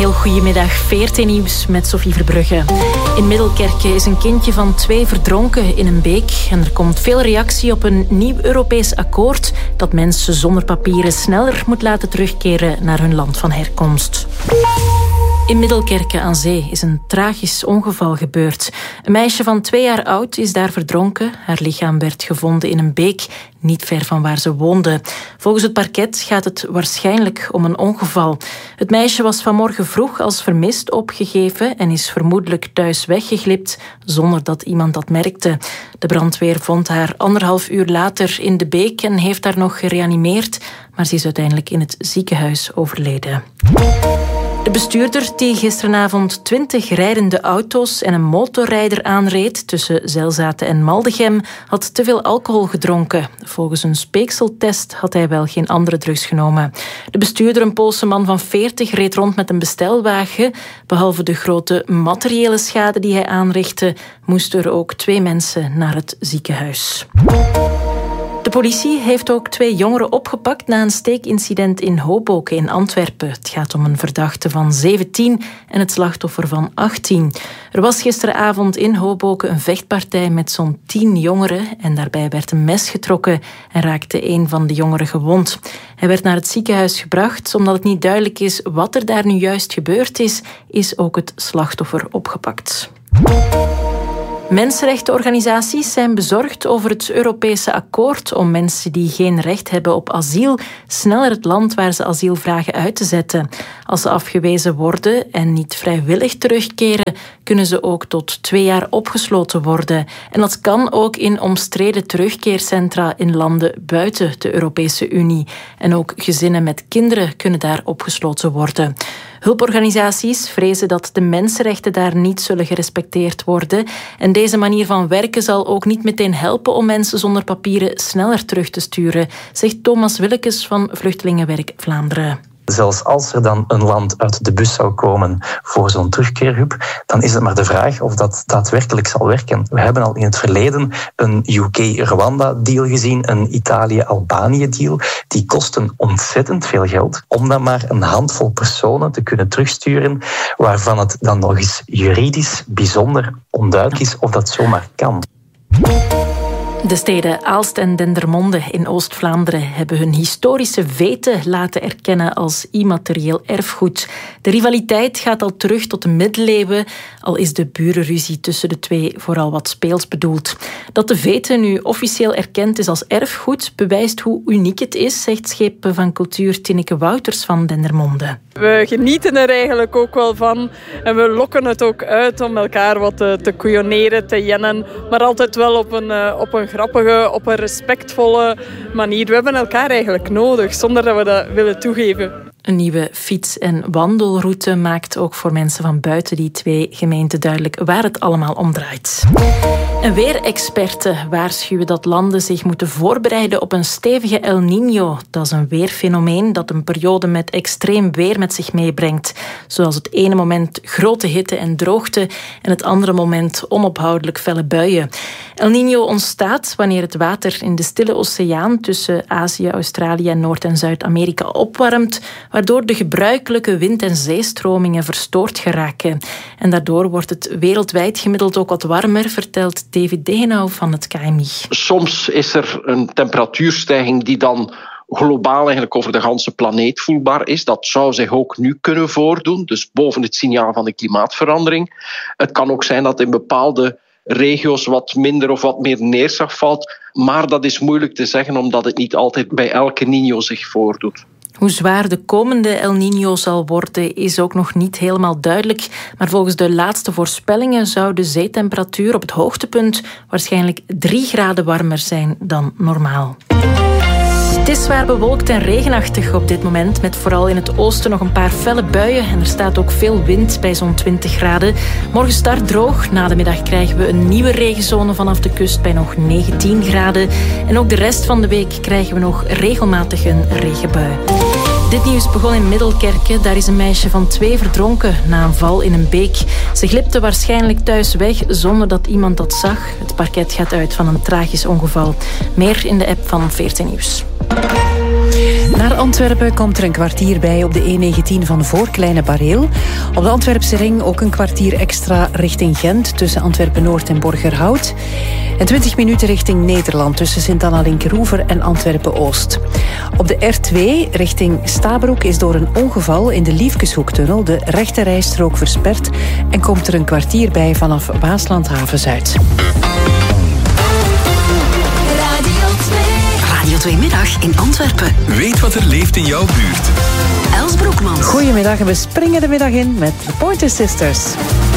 heel goedemiddag. 14 nieuws met Sophie Verbrugge. In Middelkerke is een kindje van 2 verdronken in een beek. En er komt veel reactie op een nieuw Europees akkoord dat mensen zonder papieren sneller moet laten terugkeren naar hun land van herkomst. In Middelkerke aan Zee is een tragisch ongeval gebeurd. Een meisje van 2 jaar oud is daar verdronken. Haar lichaam werd gevonden in een beek, niet ver van waar ze woonde. Volgens het parket gaat het waarschijnlijk om een ongeval. Het meisje was vanmorgen vroeg als vermist opgegeven en is vermoedelijk thuis weggeglipt zonder dat iemand dat merkte. De brandweer vond haar 1,5 uur later in de beek en heeft haar nog gereanimeerd, maar ze is uiteindelijk in het ziekenhuis overleden. De bestuurder die gisteravond 20 rijdende auto's en een motorrijder aanreed tussen Zelzaten en Maldegem had te veel alcohol gedronken. Volgens een speekseltest had hij wel geen andere drugs genomen. De bestuurder, een Poolse man van 40, reed rond met een bestelwagen. Behalve de grote materiële schade die hij aanrichtte, moesten er ook 2 mensen naar het ziekenhuis. De politie heeft ook 2 jongeren opgepakt na een steekincident in Hoboken in Antwerpen. Het gaat om een verdachte van 17 en het slachtoffer van 18. Er was gisteravond in Hoboken een vechtpartij met zo'n 10 jongeren en daarbij werd een mes getrokken en raakte een van de jongeren gewond. Hij werd naar het ziekenhuis gebracht. Omdat het niet duidelijk is wat er daar nu juist gebeurd is ook het slachtoffer opgepakt. Mensenrechtenorganisaties zijn bezorgd over het Europese akkoord om mensen die geen recht hebben op asiel sneller het land waar ze asiel vragen uit te zetten. Als ze afgewezen worden en niet vrijwillig terugkeren, kunnen ze ook tot 2 jaar opgesloten worden. En dat kan ook in omstreden terugkeercentra in landen buiten de Europese Unie. En ook gezinnen met kinderen kunnen daar opgesloten worden. Hulporganisaties vrezen dat de mensenrechten daar niet zullen gerespecteerd worden. En deze manier van werken zal ook niet meteen helpen om mensen zonder papieren sneller terug te sturen, zegt Thomas Willekes van Vluchtelingenwerk Vlaanderen. Zelfs als er dan een land uit de bus zou komen voor zo'n terugkeerhub, dan is het maar de vraag of dat daadwerkelijk zal werken. We hebben al in het verleden een UK-Rwanda-deal gezien, een Italië-Albanië-deal. Die kosten ontzettend veel geld om dan maar een handvol personen te kunnen terugsturen, waarvan het dan nog eens juridisch bijzonder onduidelijk is of dat zomaar kan. De steden Aalst en Dendermonde in Oost-Vlaanderen hebben hun historische veten laten erkennen als immaterieel erfgoed. De rivaliteit gaat al terug tot de middeleeuwen, al is de burenruzie tussen de 2 vooral wat speels bedoeld. Dat de veten nu officieel erkend is als erfgoed bewijst hoe uniek het is, zegt schepen van cultuur Tinneke Wouters van Dendermonde. We genieten er eigenlijk ook wel van en we lokken het ook uit om elkaar wat te koeioneren, te jennen, maar altijd wel op een grappige, op een respectvolle manier. We hebben elkaar eigenlijk nodig, zonder dat we dat willen toegeven. Een nieuwe fiets- en wandelroute maakt ook voor mensen van buiten die 2 gemeenten duidelijk waar het allemaal om draait. En weerexperten waarschuwen dat landen zich moeten voorbereiden op een stevige El Niño. Dat is een weerfenomeen dat een periode met extreem weer met zich meebrengt. Zoals het ene moment grote hitte en droogte en het andere moment onophoudelijk felle buien. El Niño ontstaat wanneer het water in de Stille Oceaan tussen Azië, Australië en Noord- en Zuid-Amerika opwarmt, waardoor de gebruikelijke wind- en zeestromingen verstoord geraken. En daardoor wordt het wereldwijd gemiddeld ook wat warmer, vertelt David Degenau van het KMI. Soms is er een temperatuurstijging die dan globaal eigenlijk over de ganse planeet voelbaar is. Dat zou zich ook nu kunnen voordoen, dus boven het signaal van de klimaatverandering. Het kan ook zijn dat in bepaalde regio's wat minder of wat meer neerslag valt, maar dat is moeilijk te zeggen omdat het niet altijd bij elke Niño zich voordoet. Hoe zwaar de komende El Niño zal worden is ook nog niet helemaal duidelijk. Maar volgens de laatste voorspellingen zou de zeetemperatuur op het hoogtepunt waarschijnlijk 3 graden warmer zijn dan normaal. Het is zwaar bewolkt en regenachtig op dit moment, met vooral in het oosten nog een paar felle buien en er staat ook veel wind bij zo'n 20 graden. Morgen start droog, na de middag krijgen we een nieuwe regenzone vanaf de kust bij nog 19 graden. En ook de rest van de week krijgen we nog regelmatig een regenbui. Dit nieuws begon in Middelkerke. Daar is een meisje van 2 verdronken na een val in een beek. Ze glipte waarschijnlijk thuis weg zonder dat iemand dat zag. Het parket gaat uit van een tragisch ongeval. Meer in de app van 14 Nieuws. Naar Antwerpen komt er een kwartier bij op de E19 van voor Kleine Bareel. Op de Antwerpse ring ook een kwartier extra richting Gent tussen Antwerpen-Noord en Borgerhout. En 20 minuten richting Nederland tussen Sint-Anna-Linkeroever en Antwerpen-Oost. Op de R2 richting Stabroek is door een ongeval in de Liefkeshoektunnel de rechte rijstrook versperd en komt er een kwartier bij vanaf Waasland-Haven-Zuid. Radio 2 Middag in Antwerpen. Weet wat er leeft in jouw buurt. Els Broekmans. Goedemiddag en we springen de middag in met de Pointer Sisters.